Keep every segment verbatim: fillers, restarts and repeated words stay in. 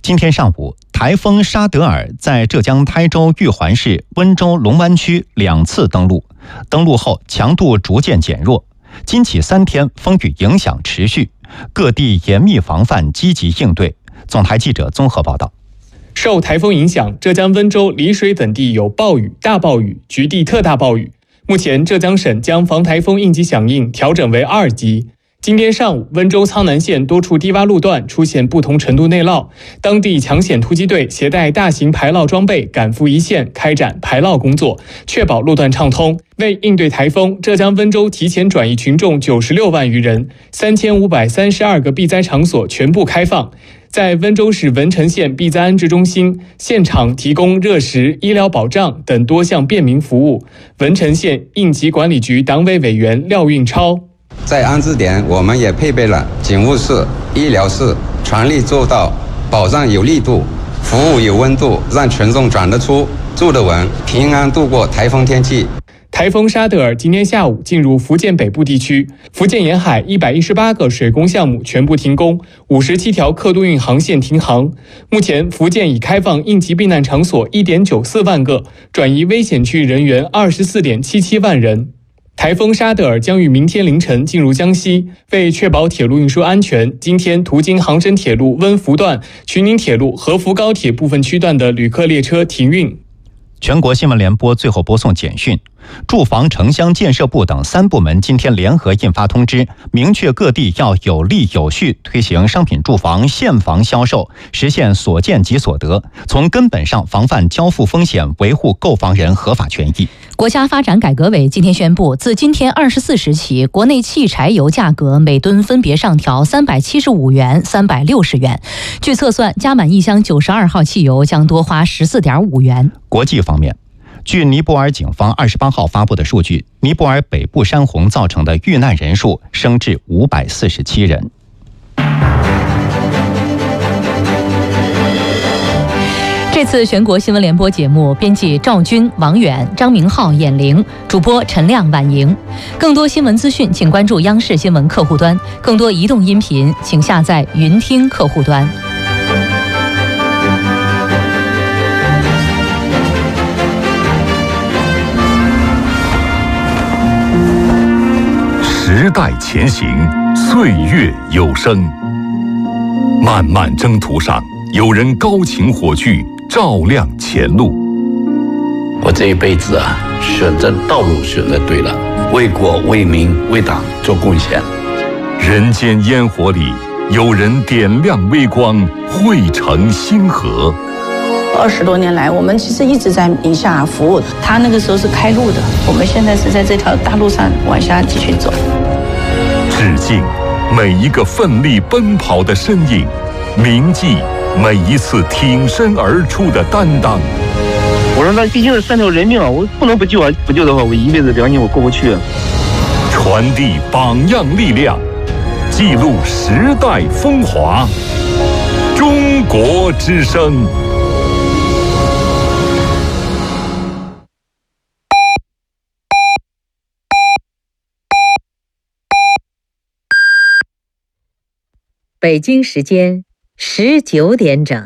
今天上午，台风沙德尔在浙江台州玉环市、温州龙湾区两次登陆，登陆后强度逐渐减弱。今起三天风雨影响持续，各地严密防范，积极应对。总台记者综合报道。 受台风影响，浙江温州、丽水等地有暴雨、大暴雨、局地特大暴雨。目前，浙江省将防台风应急响应调整为二级。今天上午，温州苍南县多处低洼路段出现不同程度内涝，当地抢险突击队携带大型排涝装备赶赴一线开展排涝工作，确保路段畅通。为应对台风，浙江温州提前转移群众九十六万余人，三千五百三十二个避灾场所全部开放。在温州市文成县避灾安置中心，现场提供热食、医疗保障等多项便民服务。文成县应急管理局党委委员廖运超。 在安置点，我们也配备了警务室、医疗室，全力做到保障有力度、服务有温度，让群众转得出、住得稳，平安度过台风天气。 台风沙德尔今天下午进入福建北部地区，福建沿海一百一十八个水工项目全部停工，五十七条客渡运航线停航。目前，福建已开放应急避难场所一点九四万个，转移危险区域人员二十四点七七万人。台风沙德尔将于明天凌晨进入江西，为确保铁路运输安全，今天途经杭深铁路温福段、衢宁铁路合福高铁部分区段的旅客列车停运。 全国新闻联播最后播送简讯：住房城乡建设部等三部门今天联合印发通知，明确各地要有力有序推行商品住房现房销售，实现所见即所得，从根本上防范交付风险，维护购房人合法权益。 国家发展改革委今天宣布，自今天二十四时起，国内汽柴油价格每吨分别上调三百七十五元、三百六十元。据测算，加满一箱九十二号汽油将多花十四点五元。 国际方面，据尼泊尔警方二十八号发布的数据，尼泊尔北部山洪造成的遇难人数升至五百四十七人。 这次全国新闻联播节目编辑赵军、王远、张明浩、闫玲，主播陈亮、婉莹。更多新闻资讯，请关注央视新闻客户端；更多移动音频，请下载云听客户端。 时代前行，岁月有声。漫漫征途上，有人高擎火炬，照亮前路。 我这一辈子啊，选择道路选择对了，为国为民为党做贡献。 人间烟火里，有人点亮微光，汇成星河。 二十多年来，我们其实一直在宁夏服务。他那个时候是开路的，我们现在是在这条大路上往下继续走。 致敬每一个奋力奔跑的身影，铭记每一次挺身而出的担当。 我说那毕竟是三条人命啊，我不能不救啊！不救的话，我一辈子良心我过不去啊。 传递榜样力量，记录时代风华。中国之声。 北京时间十九点整。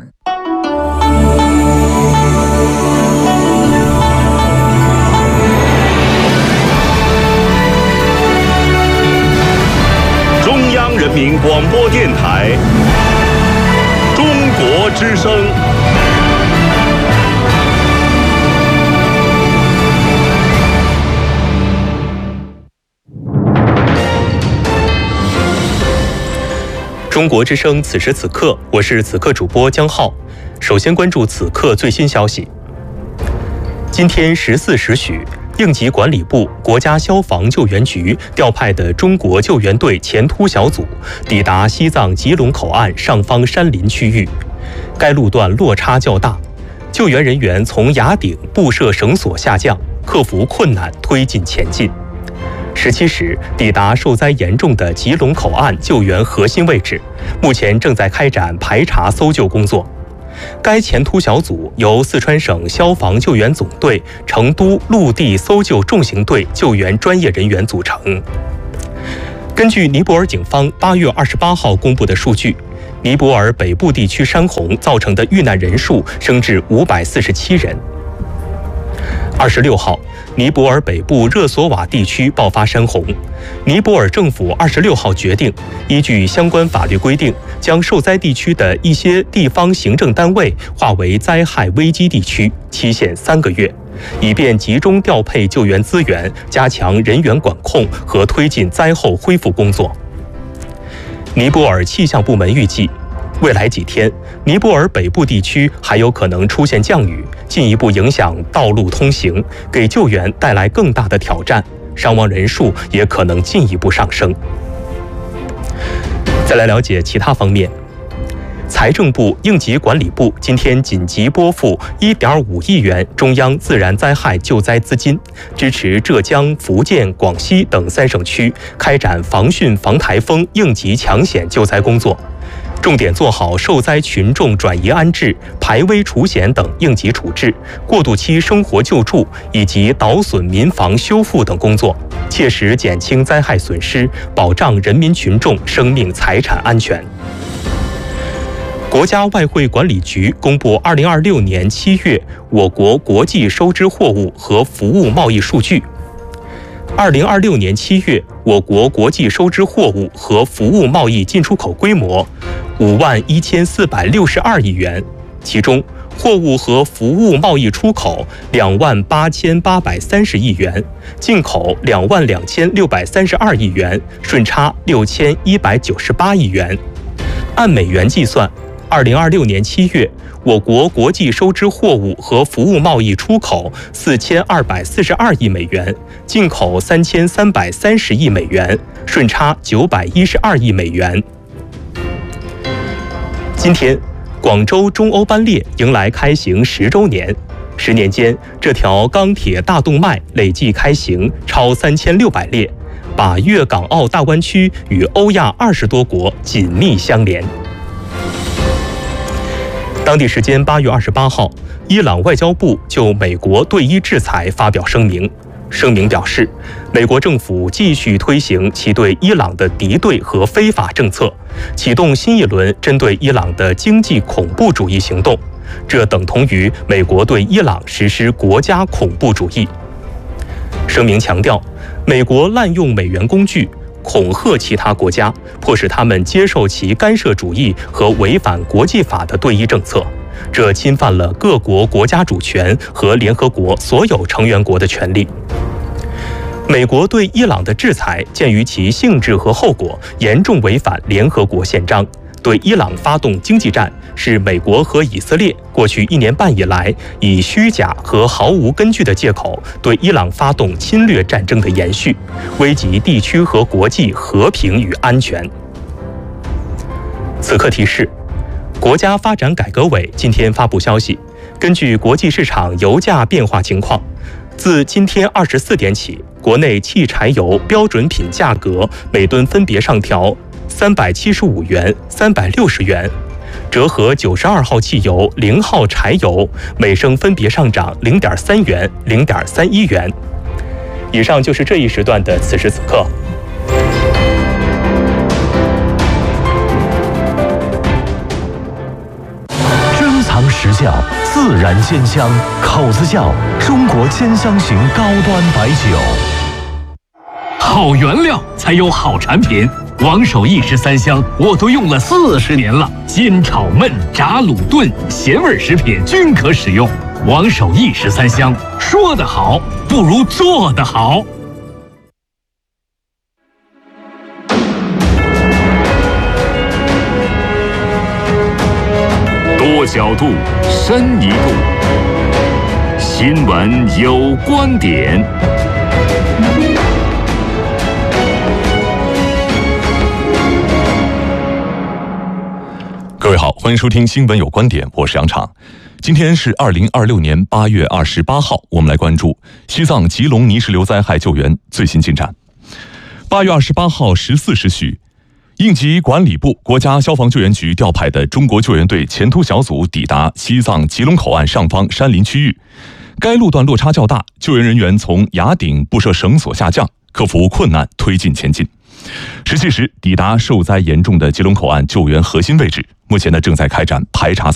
中央人民广播电台，中国之声。 中国之声此时此刻，我是此刻主播江浩。首先关注此刻最新消息。今天十四时许，应急管理部、国家消防救援局调派的中国救援队前突小组抵达西藏吉隆口岸上方山林区域，该路段落差较大，救援人员从崖顶布设绳索下降，克服困难推进前进。十七时抵达受灾严重的吉隆口岸救援核心位置，目前正在开展排查搜救工作。该前突小组由四川省消防救援总队、成都陆地搜救重型队救援专业人员组成。根据尼泊尔警方八月二十八号公布的数据， 尼泊尔北部地区山洪造成的遇难人数升至五百四十七人。二十六号，尼泊尔北部热索瓦地区爆发山洪，尼泊尔政府二十六号决定，依据相关法律规定，将受灾地区的一些地方行政单位划为灾害危机地区，期限三个月，以便集中调配救援资源，加强人员管控和推进灾后恢复工作。尼泊尔气象部门预计，未来几天，尼泊尔北部地区还有可能出现降雨，进一步影响道路通行，给救援带来更大的挑战，伤亡人数也可能进一步上升。再来了解其他方面，财政部、应急管理部今天紧急拨付 一点五亿元中央自然灾害救灾资金，支持浙江、福建、广西等三省区开展防汛防台风应急抢险救灾工作，重点做好受灾群众转移安置、排危除险等应急处置、过渡期生活救助以及导损民房修复等工作，切实减轻灾害损失，保障人民群众生命财产安全。国家外汇管理局公布二零二六年七月我国国际收支货物和服务贸易数据。二零二六年七月，我国国际收支货物和服务贸易进出口规模五万一千四百六十二亿元，其中货物和服务贸易出口两万八千八百三十亿元，进口两万两千六百三十二亿元，顺差六千一百九十八亿元。按美元计算，二零二六年七月，我国国际收支货物和服务贸易出口四千二百四十二亿美元，进口三千三百三十亿美元，顺差九百一十二亿美元。今天，广州中欧班列迎来开行十周年，十年间，这条钢铁大动脉累计开行超三千六百列，把粤港澳大湾区与欧亚二十多国紧密相连。当地时间八月二十八号，伊朗外交部就美国对伊制裁发表声明。声明表示，美国政府继续推行其对伊朗的敌对和非法政策，启动新一轮针对伊朗的经济恐怖主义行动，这等同于美国对伊朗实施国家恐怖主义。声明强调，美国滥用美元工具，恐吓其他国家，迫使他们接受其干涉主义和违反国际法的对伊政策，这侵犯了各国国家主权和联合国所有成员国的权利。美国对伊朗的制裁，鉴于其性质和后果，严重违反联合国宪章。对伊朗发动经济战，是美国和以色列过去一年半以来以虚假和毫无根据的借口对伊朗发动侵略战争的延续，危及地区和国际和平与安全。此刻提示，国家发展改革委今天发布消息，根据国际市场油价变化情况，自今天二十四点起，国内汽柴油标准品价格每吨分别上调三百七十五元、三百六十元，折合九十二号汽油、零号柴油每升分别上涨零点三元、零点三一元。以上就是这一时段的此时此刻。 珍藏实窖，自然鲜香，口子窖，中国兼香型高端白酒。 好原料才有好产品。王守义十三香我都用了四十年了，煎炒焖炸卤炖咸味食品均可使用。王守义十三香，说得好不如做得好。 多角度，深一步。新闻有观点。 各位好，欢迎收听新闻有观点，我是杨畅。今天是二零二六年八月二十八号，我们来关注西藏吉隆泥石流灾害救援最新进展。八月二十八号十四时许，应急管理部、国家消防救援局调派的中国救援队前突小组抵达西藏吉隆口岸上方山林区域，该路段落差较大，救援人员从崖顶布设绳索下降，克服困难推进前进。 十七时抵达受灾严重的吉隆口岸救援核心位置，目前呢正在开展排查。